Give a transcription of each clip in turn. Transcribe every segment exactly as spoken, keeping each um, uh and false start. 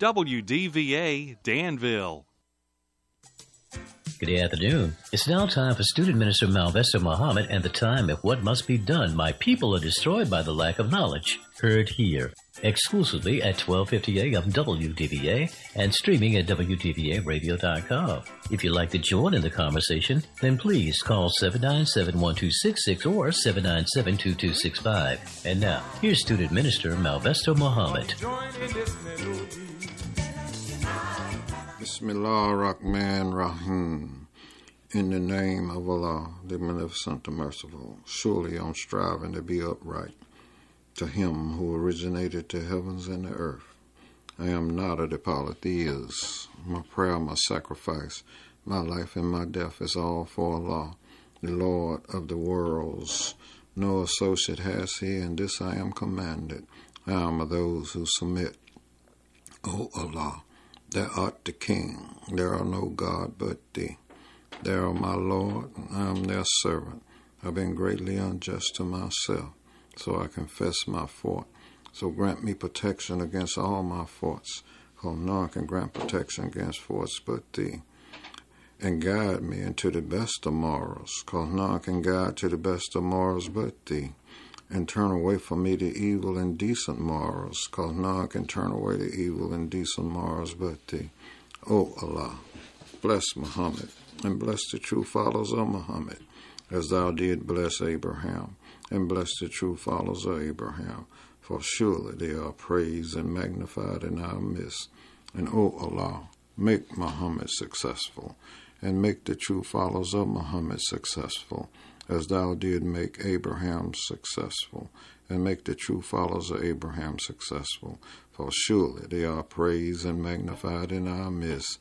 W D V A Danville. Good afternoon. It's now time for Student Minister Malvesta Muhammad and the time of what must be done. My people are destroyed by the lack of knowledge. Heard here, exclusively at twelve fifty a.m. W D V A and streaming at W D V A radio dot com. If you'd like to join in the conversation, then please call seven nine seven, one two six six or seven nine seven, two two six five. And now, here's Student Minister Malvesta Muhammad. Bismillah Rahman Rahim. In the name of Allah, the Beneficent, the Merciful. Surely I'm striving to be upright to Him who originated the heavens and the earth. I am not of the polytheists. My prayer, my sacrifice, my life and my death is all for Allah, the Lord of the worlds. No associate has He, and this I am commanded. I am of those who submit. O Allah, Thou art the King. There are no God but Thee. Thou art my Lord, and I am Their servant. I have been greatly unjust to myself, so I confess my fault. So grant me protection against all my faults, for none can grant protection against faults but Thee. And guide me into the best of morals, cause none can guide to the best of morals but Thee. And turn away from me the evil and decent morals, cause none can turn away the evil and decent morals but Thee. O Allah, bless Muhammad, and bless the true followers of Muhammad, as Thou did bless Abraham, and bless the true followers of Abraham, for surely they are praised and magnified in our midst. And O Allah, make Muhammad successful, and make the true followers of Muhammad successful, as Thou did make Abraham successful, and make the true followers of Abraham successful, for surely they are praised and magnified in our midst.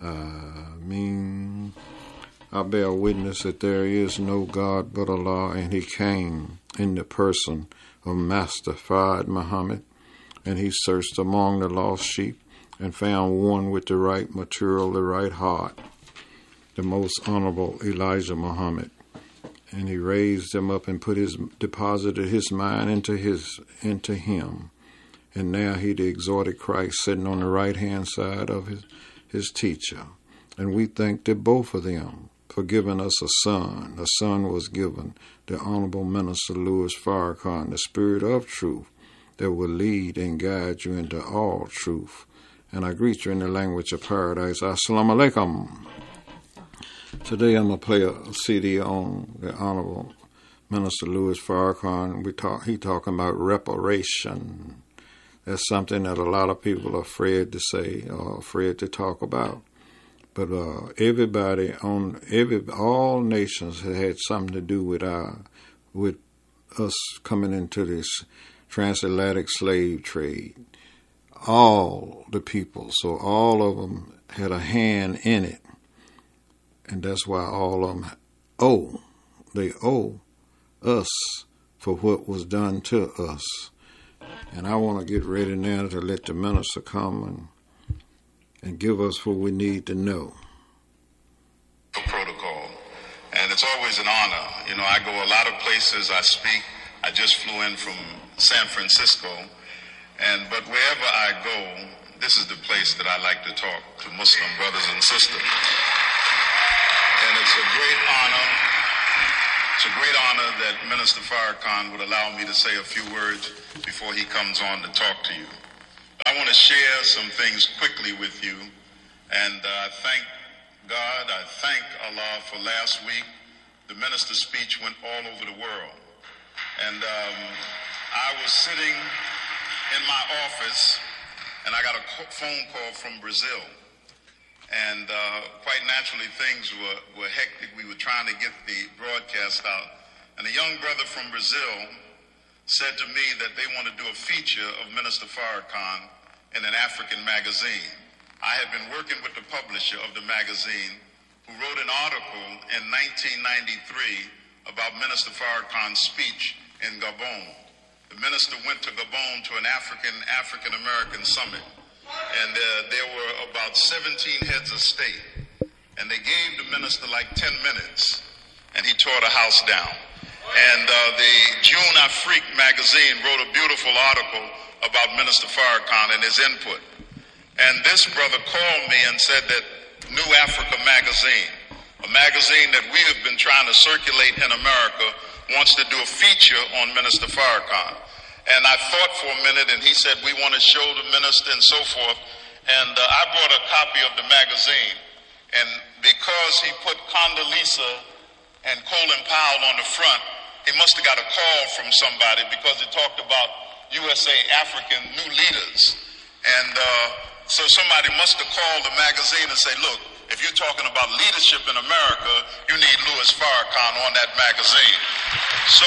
Ameen. I bear witness that there is no God but Allah, and He came in the person of Master Fard Muhammad, and He searched among the lost sheep and found one with the right material, the right heart, the most honorable Elijah Muhammad. And He raised him up and put his deposited his mind into his into him. And now He the exalted Christ sitting on the right hand side of his his teacher. And we thank that both of them for giving us a son. A son was given, the Honorable Minister Louis Farrakhan, the Spirit of Truth that will lead and guide you into all truth. And I greet you in the language of paradise. Assalamu alaikum. Today I'm going to play a C D on the Honorable Minister Louis Farrakhan. We talk, he talking about reparation. That's something that a lot of people are afraid to say or afraid to talk about. But uh, everybody on every all nations have had something to do with our with us coming into this transatlantic slave trade. All the people, so all of them had a hand in it, and that's why all of them owe. They owe us for what was done to us. And I want to get ready now to let the minister come and, and give us what we need to know. Protocol. And it's always an honor. You know, I go a lot of places, I speak. I just flew in from San Francisco. And but wherever I go, this is the place that I like to talk to Muslim brothers and sisters. And it's a great honor. It's a great honor that Minister Farrakhan would allow me to say a few words before he comes on to talk to you. I want to share some things quickly with you, and uh, thank God, I thank Allah for last week. The minister's speech went all over the world, and um, I was sitting in my office, and I got a phone call from Brazil. And uh, quite naturally, things were, were hectic. We were trying to get the broadcast out. And a young brother from Brazil said to me that they want to do a feature of Minister Farrakhan in an African magazine. I had been working with the publisher of the magazine, who wrote an article in nineteen ninety-three about Minister Farrakhan's speech in Gabon. The minister went to Gabon to an African African-American summit. And uh, there were about seventeen heads of state. And they gave the minister like ten minutes. And he tore the house down. And uh, the June Afrique magazine wrote a beautiful article about Minister Farrakhan and his input. And this brother called me and said that New Africa magazine, a magazine that we have been trying to circulate in America, wants to do a feature on Minister Farrakhan. And I thought for a minute, and he said, we want to show the minister and so forth. And uh, I brought a copy of the magazine. And because he put Condoleezza and Colin Powell on the front, he must have got a call from somebody because it talked about U S A African new leaders. And uh, so somebody must have called the magazine and say, look, if you're talking about leadership in America, you need Louis Farrakhan on that magazine. So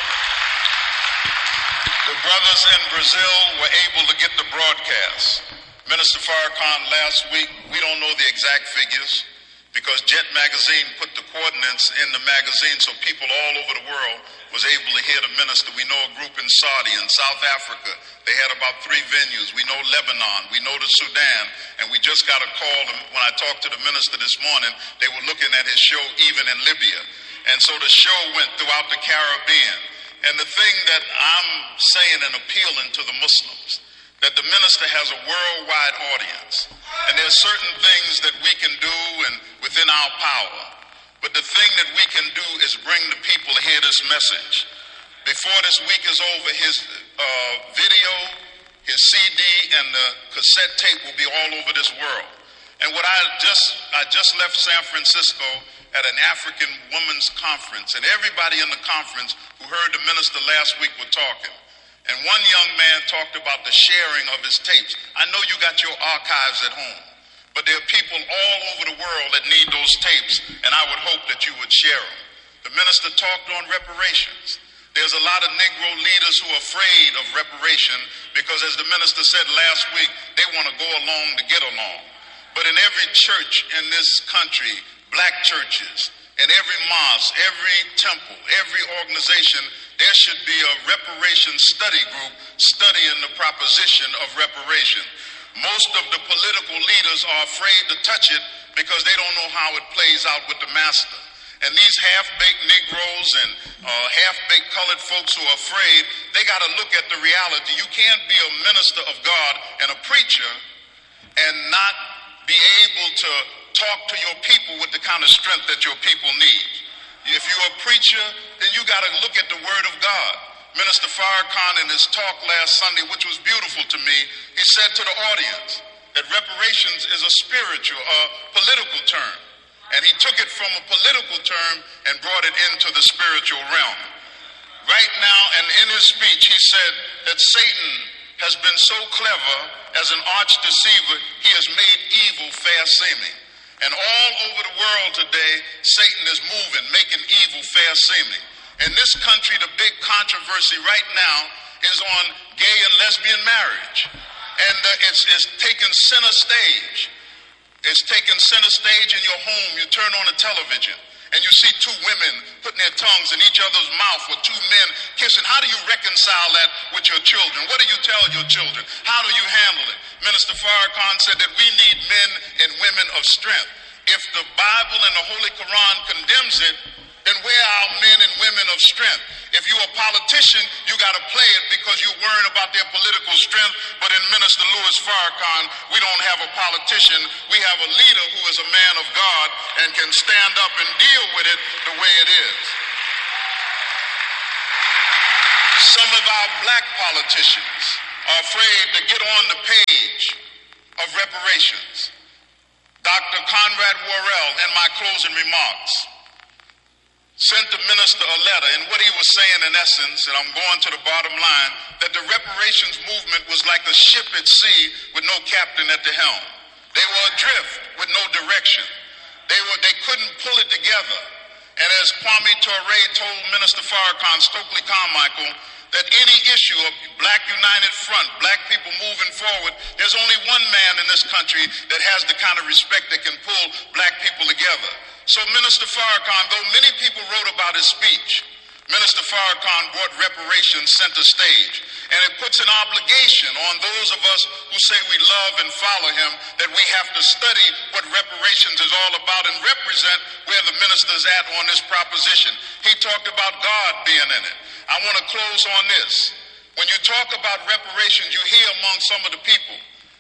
the brothers in Brazil were able to get the broadcast. Minister Farrakhan last week, we don't know the exact figures because Jet Magazine put the coordinates in the magazine so people all over the world was able to hear the minister. We know a group in Saudi and South Africa. They had about three venues. We know Lebanon. We know the Sudan. And we just got a call when I talked to the minister this morning. They were looking at his show even in Libya. And so the show went throughout the Caribbean. And the thing that I'm saying and appealing to the Muslims, that the minister has a worldwide audience. And there's certain things that we can do and within our power. But the thing that we can do is bring the people to hear this message. Before this week is over, his uh, video, his C D, and the cassette tape will be all over this world. And what I just, I just left San Francisco at an African women's conference, and everybody in the conference who heard the minister last week were talking. And one young man talked about the sharing of his tapes. I know you got your archives at home, but there are people all over the world that need those tapes, and I would hope that you would share them. The minister talked on reparations. There's a lot of Negro leaders who are afraid of reparation because, as the minister said last week, they want to go along to get along. But in every church in this country, black churches, in every mosque, every temple, every organization, there should be a reparations study group studying the proposition of reparation. Most of the political leaders are afraid to touch it because they don't know how it plays out with the master. And these half-baked Negroes and uh, half-baked colored folks who are afraid, they got to look at the reality. You can't be a minister of God and a preacher and not be able to talk to your people with the kind of strength that your people need. If you're a preacher, then you got to look at the Word of God. Minister Farrakhan in his talk last Sunday, which was beautiful to me, he said to the audience that reparations is a spiritual, a political term. And he took it from a political term and brought it into the spiritual realm. Right now, and in his speech, he said that Satan has been so clever as an arch deceiver, he has made evil fair seeming. And all over the world today, Satan is moving, making evil fair seeming. In this country, the big controversy right now is on gay and lesbian marriage. And uh, it's, it's taken center stage. It's taken center stage in your home. You turn on the television and you see two women putting their tongues in each other's mouth with two men kissing. How do you reconcile that with your children? What do you tell your children? How do you handle it? Minister Farrakhan said that we need men and women of strength. If the Bible and the Holy Quran condemns it, then where are men and women of strength? If you're a politician, you got to play it because you're worried about their political strength. But in Minister Louis Farrakhan, we don't have a politician. We have a leader who is a man of God and can stand up and deal with it the way it is. Some of our black politicians are afraid to get on the page of reparations. Doctor Conrad Worrell, in my closing remarks, sent the minister a letter, and what he was saying in essence, and I'm going to the bottom line, that the reparations movement was like a ship at sea with no captain at the helm. They were adrift with no direction. They were they couldn't pull it together. And as Kwame Ture told Minister Farrakhan, Stokely Carmichael, that any issue of Black United Front, black people moving forward, there's only one man in this country that has the kind of respect that can pull black people together. So Minister Farrakhan, though many people wrote about his speech, Minister Farrakhan brought reparations center stage. And it puts an obligation on those of us who say we love and follow him that we have to study what reparations is all about and represent where the minister's at on this proposition. He talked about God being in it. I want to close on this. When you talk about reparations, you hear among some of the people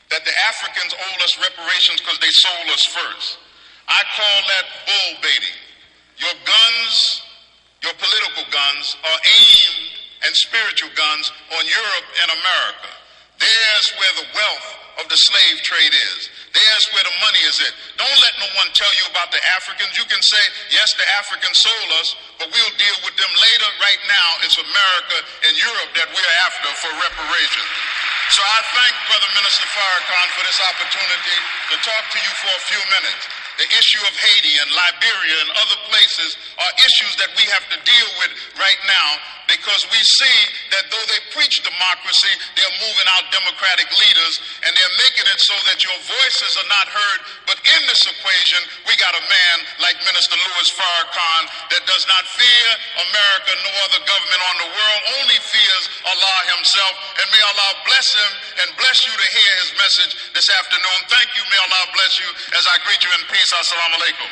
that the Africans owe us reparations because they sold us first. I call that bull baiting. Your guns, your political guns, are aimed, and spiritual guns, on Europe and America. There's where the wealth of the slave trade is. There's where the money is at. Don't let no one tell you about the Africans. You can say, yes, the Africans sold us, but we'll deal with them later. Right now, it's America and Europe that we're after for reparations. So I thank Brother Minister Farrakhan for this opportunity to talk to you for a few minutes. The issue of Haiti and Liberia and other places are issues that we have to deal with right now, because we see that though they preach democracy, they're moving out democratic leaders, and they're making it so that your voices are not heard. But in this equation, we got a man like Minister Louis Farrakhan that does not fear America, no other government on the world, only fears Allah himself. And may Allah bless him and bless you to hear his message this afternoon. Thank you. May Allah bless you as I greet you in peace. Assalamu alaikum.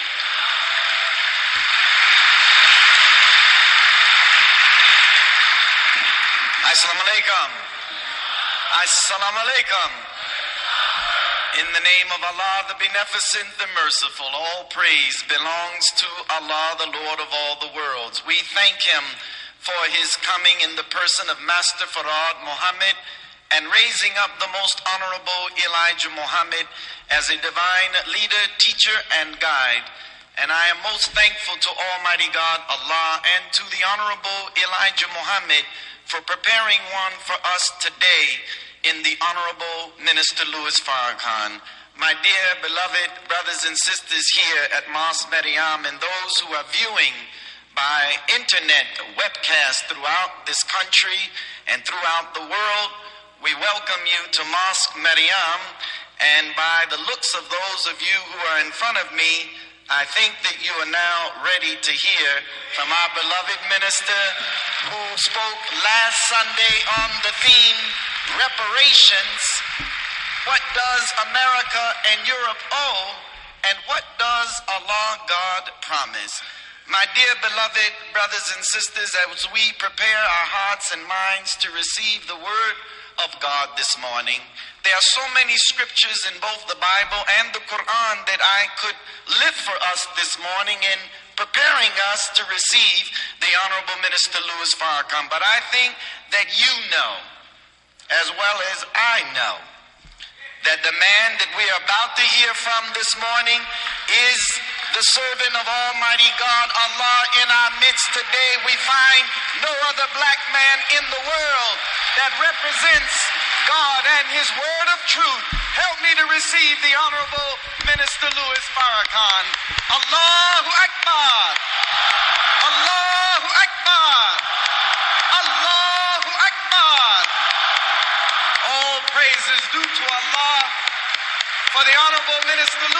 Assalamu alaikum. Assalamu alaikum. In the name of Allah, the Beneficent, the Merciful, all praise belongs to Allah, the Lord of all the worlds. We thank him for his coming in the person of Master Farad Muhammad and raising up the most honorable Elijah Muhammad as a divine leader, teacher, and guide. And I am most thankful to Almighty God, Allah, and to the Honorable Elijah Muhammad for preparing one for us today in the Honorable Minister Louis Farrakhan. My dear beloved brothers and sisters here at Mosque Maryam and those who are viewing by internet webcast throughout this country and throughout the world, we welcome you to Mosque Maryam, and by the looks of those of you who are in front of me, I think that you are now ready to hear from our beloved minister who spoke last Sunday on the theme, reparations. What does America and Europe owe, and what does Allah God promise? My dear beloved brothers and sisters, as we prepare our hearts and minds to receive the word of God this morning, there are so many scriptures in both the Bible and the Quran that I could lift for us this morning in preparing us to receive the Honorable Minister Louis Farrakhan. But I think that you know, as well as I know, that the man that we are about to hear from this morning is the servant of Almighty God, Allah. In our midst today, we find no other black man in the world that represents God and his word of truth. Help me to receive the Honorable Minister Louis Farrakhan. Allahu Akbar. Allahu Akbar. Allahu Akbar. All praises due to Allah for the Honorable Minister